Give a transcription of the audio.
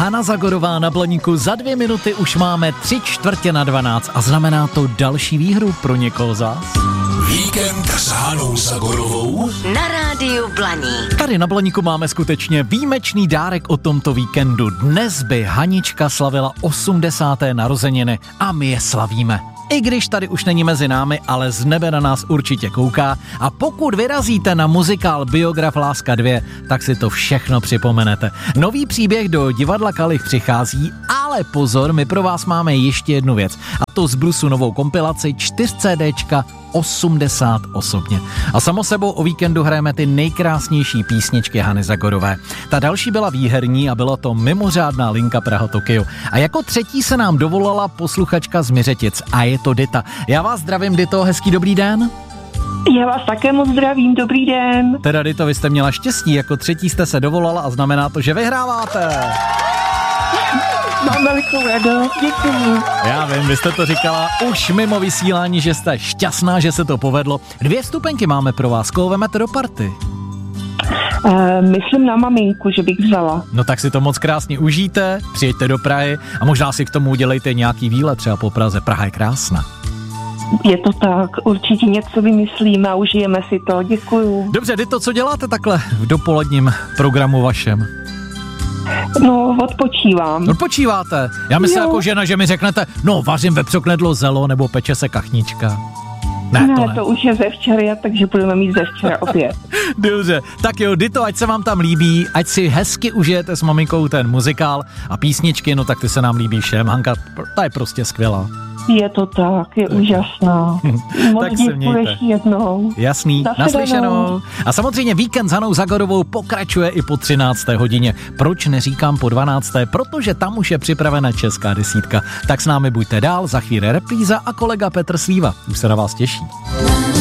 Hana Zagorová na Blaníku. Za 2 minuty už máme 3:45 a znamená to další výhru pro někoho z vás. Víkend s Hanou Zagorovou na rádiu Blaník. Tady na Blaníku máme skutečně výjimečný dárek o tomto víkendu. Dnes by Hanička slavila 80. narozeniny a my je slavíme. I když tady už není mezi námi, ale z nebe na nás určitě kouká a pokud vyrazíte na muzikál Biograf Láska 2, tak si to všechno připomenete. Nový příběh do divadla Kalich přichází, ale pozor, my pro vás máme ještě jednu věc. A to z Bluesu novou kompilaci 4 CDčka 80 osobně. A samo sebou o víkendu hrajeme ty nejkrásnější písničky Hany Zagorové. Ta další byla výherní a byla to mimořádná linka Praha-Tokio. A jako třetí se nám dovolala posluchačka z Miřetic a je to Dita. Já vás zdravím, Dito, hezký dobrý den. Já vás také moc zdravím, dobrý den. Teda Dito, vy jste měla štěstí, jako třetí jste se dovolala a znamená to, že vyhráváte. Mám velikou radost, děkuji. Já vím, vy jste to říkala už mimo vysílání, že jste šťastná, že se to povedlo. 2 vstupenky máme pro vás, koho vemete do party? Myslím na maminku, že bych vzala. No tak si to moc krásně užijte, přijeďte do Prahy a možná si k tomu udělejte nějaký výlet třeba po Praze. Praha je krásná. Je to tak, určitě něco vymyslíme a užijeme si to, děkuju. Dobře, Dito, co děláte takhle v dopoledním programu vašem? No, odpočívám. Odpočíváte? Já myslím jako žena, že mi řeknete, no vařím vepřoknedlo zelo nebo peče se kachnička. Ne, to už je ze včera, takže budeme mít ze včera opět. Dobře, tak jo, Dito, ať se vám tam líbí, ať si hezky užijete s maminkou ten muzikál a písničky, no tak ty se nám líbí všem. Hanka, ta je prostě skvělá. Je to tak, je úžasná. Moc tak se mějte. Ještě jednou. Jasný, naslyšenou. A samozřejmě víkend s Hanou Zagorovou pokračuje i po 13. hodině. Proč neříkám po 12. Protože tam už je připravena česká desítka. Tak s námi buďte dál, za chvíli repríza a kolega Petr Slíva. Už se na vás těší.